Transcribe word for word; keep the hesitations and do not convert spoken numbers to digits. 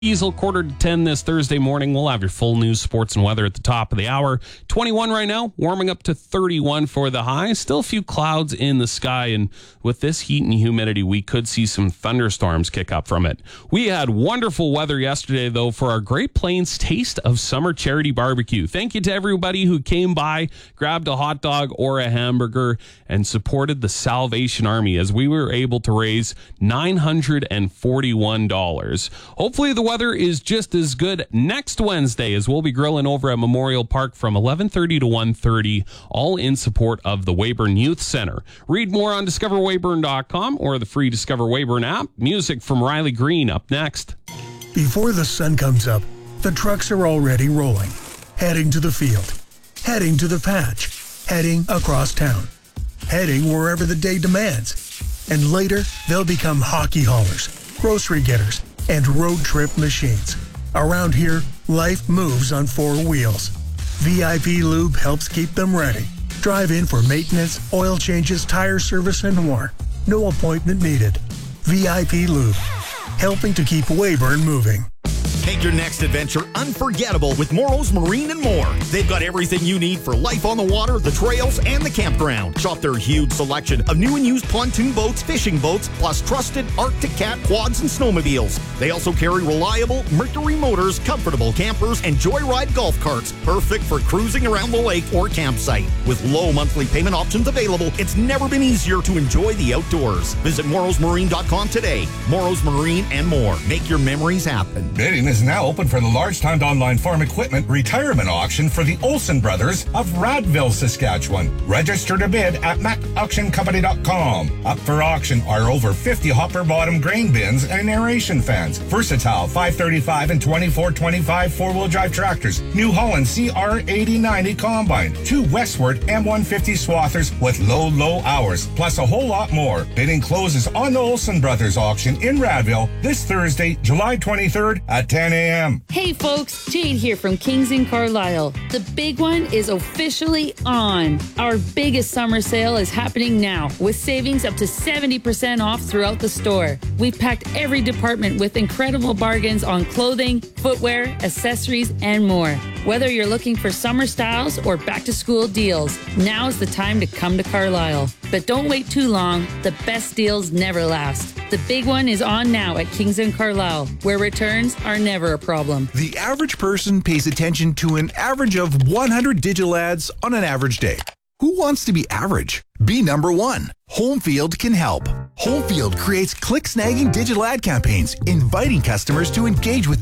Diesel, quarter to ten this Thursday morning. We'll have your full news, sports, and weather at the top of the hour. twenty-one right now, warming up to thirty-one for the high. Still a few clouds in the sky, and with this heat and humidity, we could see some thunderstorms kick up from it. We had wonderful weather yesterday, though, for our Great Plains Taste of Summer Charity Barbecue. Thank you to everybody who came by, grabbed a hot dog or a hamburger, and supported the Salvation Army as we were able to raise nine hundred forty-one dollars. Hopefully the weather is just as good next Wednesday, as we'll be grilling over at Memorial Park from eleven thirty to one thirty, all in support of the Weyburn Youth Center. Read more on discover weyburn dot com or the free Discover Weyburn app. Music from Riley Green up next. Before the sun comes up, the trucks are already rolling, heading to the field, heading to the patch, heading across town, heading wherever the day demands. And later, they'll become hockey haulers, grocery getters, and road trip machines. Around here, life moves on four wheels. V I P Lube helps keep them ready. Drive in for maintenance, oil changes, tire service, and more. No appointment needed. V I P Lube, helping to keep Weyburn moving. Make your next adventure unforgettable with Morrow's Marine and More. They've got everything you need for life on the water, the trails, and the campground. Shop their huge selection of new and used pontoon boats, fishing boats, plus trusted Arctic Cat quads and snowmobiles. They also carry reliable Mercury motors, comfortable campers, and Joyride golf carts, perfect for cruising around the lake or campsite. With low monthly payment options available, it's never been easier to enjoy the outdoors. Visit morrows marine dot com today. Morrow's Marine and More. Make your memories happen. Bidding is now open for the large-timed online farm equipment retirement auction for the Olsen Brothers of Radville, Saskatchewan. Register to bid at mac auction company dot com. Up for auction are over fifty hopper-bottom grain bins and aeration fans, versatile five thirty-five and twenty-four twenty-five four-wheel drive tractors, New Holland C R eighty ninety combine, two Westward M one fifty swathers with low, low hours, plus a whole lot more. Bidding closes on the Olsen Brothers auction in Radville this Thursday, July twenty-third at ten a.m. Hey folks, Jade here from Kings in Carlisle. The big one is officially on. Our biggest summer sale is happening now with savings up to seventy percent off throughout the store. We've packed every department with incredible bargains on clothing, footwear, accessories, and more. Whether you're looking for summer styles or back to school deals, now's the time to come to Carlisle. But don't wait too long. The best deals never last. The big one is on now at Kings in Carlisle, where returns are never a problem. The average person pays attention to an average of one hundred digital ads on an average day. Who wants to be average? Be number one. Homefield can help. Homefield creates click-snagging digital ad campaigns, inviting customers to engage with